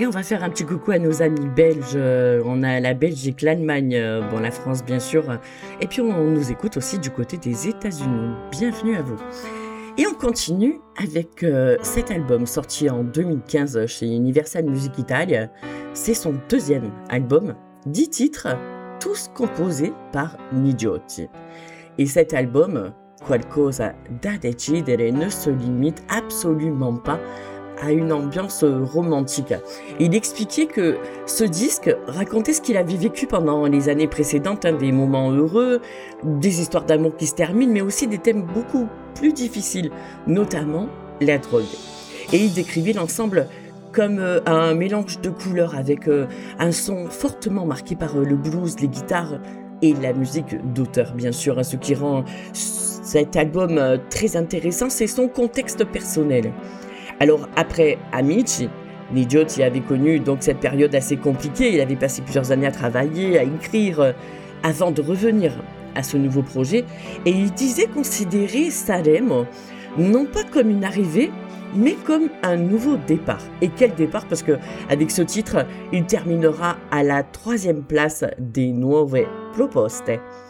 Et on va faire un petit coucou à nos amis belges. On a la Belgique, l'Allemagne, bon, la France bien sûr. Et puis on nous écoute aussi du côté des États-Unis. Bienvenue à vous. Et on continue avec cet album sorti en 2015 chez Universal Music Italia. C'est son deuxième album, 10 titres, tous composés par Nidiotti. Et cet album, Qualcosa da decidere, ne se limite absolument pas à une ambiance romantique. Il expliquait que ce disque racontait ce qu'il avait vécu pendant les années précédentes, des moments heureux, des histoires d'amour qui se terminent, mais aussi des thèmes beaucoup plus difficiles, notamment la drogue. Et il décrivait l'ensemble comme un mélange de couleurs avec un son fortement marqué par le blues, les guitares et la musique d'auteur, bien sûr. Ce qui rend cet album très intéressant, c'est son contexte personnel. Alors après Amici, Nidiotti avait connu donc cette période assez compliquée. Il avait passé plusieurs années à travailler, à écrire, avant de revenir à ce nouveau projet. Et il disait considérer Sanremo non pas comme une arrivée, mais comme un nouveau départ. Et quel départ, parce que avec ce titre, il terminera à la 3e place des Nuove Proposte.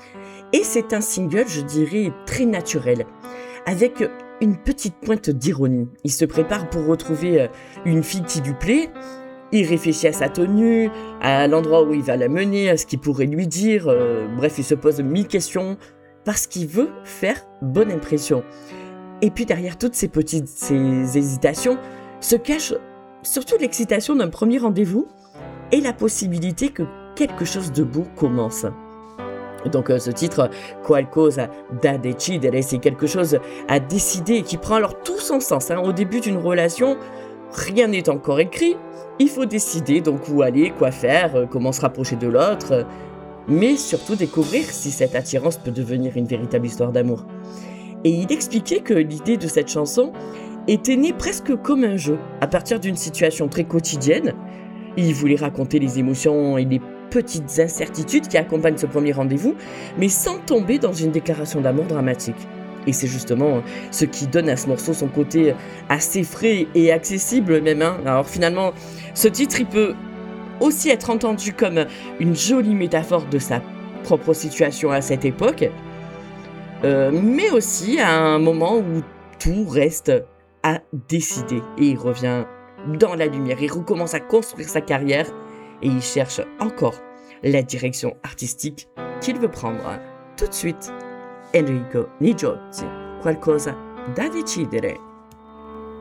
Et c'est un single, je dirais, très naturel, avec une petite pointe d'ironie. Il se prépare pour retrouver une fille qui lui plaît. Il réfléchit à sa tenue, à l'endroit où il va la mener, à ce qu'il pourrait lui dire. Bref, il se pose 1000 questions parce qu'il veut faire bonne impression. Et puis derrière toutes ces hésitations se cache surtout l'excitation d'un premier rendez-vous et la possibilité que quelque chose de beau commence. Donc ce titre, Qualcosa da decidere, c'est quelque chose à décider et qui prend alors tout son sens. Au début d'une relation, rien n'est encore écrit. Il faut décider donc où aller, quoi faire, comment se rapprocher de l'autre, mais surtout découvrir si cette attirance peut devenir une véritable histoire d'amour. Et il expliquait que l'idée de cette chanson était née presque comme un jeu, à partir d'une situation très quotidienne. Il voulait raconter les émotions et les petites incertitudes qui accompagnent ce premier rendez-vous, mais sans tomber dans une déclaration d'amour dramatique. Et c'est justement ce qui donne à ce morceau son côté assez frais et accessible même. Alors finalement, ce titre, il peut aussi être entendu comme une jolie métaphore de sa propre situation à cette époque, mais aussi à un moment où tout reste à décider. Et il revient dans la lumière, il recommence à construire sa carrière et il cherche encore la direction artistique qu'il veut prendre. Tout de suite, Enrico Nidiotti, Qualcosa da decidere.